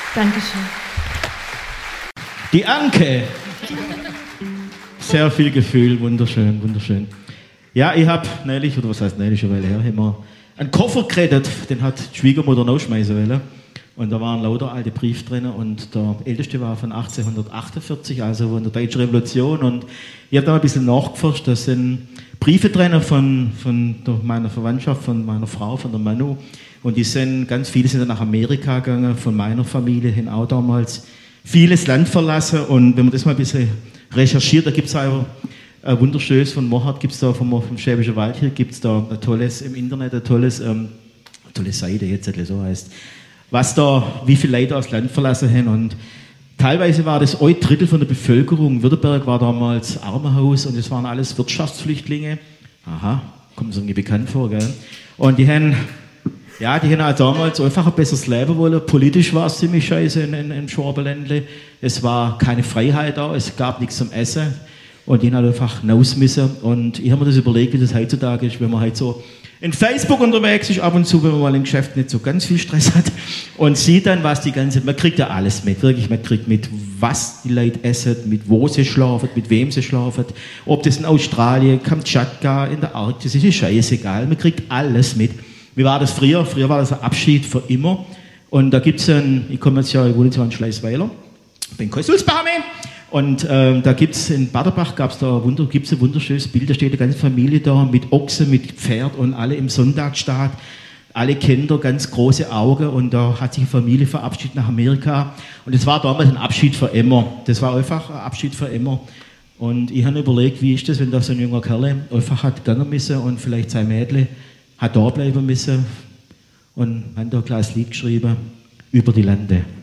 Dankeschön. Die Anke. Sehr viel Gefühl, wunderschön, wunderschön. Ja, ich habe neulich, oder was heißt neulich, eine Weile her, haben wir einen Koffer geredet, den hat die Schwiegermutter rausschmeißen wollen. Und da waren lauter alte Briefe drin und der älteste war von 1848, also von der Deutschen Revolution. Und ich habe da ein bisschen nachgeforscht, da sind Briefe drin von meiner Verwandtschaft, von meiner Frau, von der Manu. Und die sind, ganz viele sind dann nach Amerika gegangen, von meiner Familie hin auch damals. Vieles Land verlassen und wenn man das mal ein bisschen recherchiert, da gibt es auch ein wunderschönes von Mohart, gibt es da vom Schwäbischen Wald hier, gibt es da ein tolles im Internet, eine tolle Seite, jetzt so heißt, was da, wie viele Leute das Land verlassen haben und teilweise war das ein Drittel von der Bevölkerung. Württemberg war damals Armenhaus und das waren alles Wirtschaftsflüchtlinge. Aha, kommt so irgendwie bekannt vor, gell? Und die haben auch damals einfach ein besseres Leben wollen. Politisch war es ziemlich scheiße in Schwabenländle. Es war keine Freiheit da, es gab nichts zum Essen. Und die haben halt einfach raus müssen. Und ich habe mir das überlegt, wie das heutzutage ist, wenn man halt so in Facebook unterwegs ist, ab und zu, wenn man mal im Geschäft nicht so ganz viel Stress hat und sieht dann, was die ganze, man kriegt ja alles mit, wirklich, man kriegt mit, was die Leute essen, mit wo sie schlafen, mit wem sie schlafen, ob das in Australien, Kamtschatka, in der Arktis, ist scheißegal, man kriegt alles mit. Wie war das früher? Früher war das ein Abschied für immer. Und da gibt es ich komme jetzt ja, ich wohne jetzt in Schleißweiler, bin Konsulsbahme. Und da gibt es in Baderbach gibt's ein wunderschönes Bild, da steht eine ganze Familie da mit Ochsen, mit Pferd und alle im Sonntagsstaat, alle Kinder, ganz große Augen und da hat sich eine Familie verabschiedet nach Amerika und das war damals ein Abschied für immer. Das war einfach ein Abschied für immer. Und ich habe überlegt, wie ist das, wenn da so ein junger Kerl einfach hat gehen müssen und vielleicht sein Mädchen hat da bleiben müssen und hat da ein kleines Lied geschrieben über die Lande.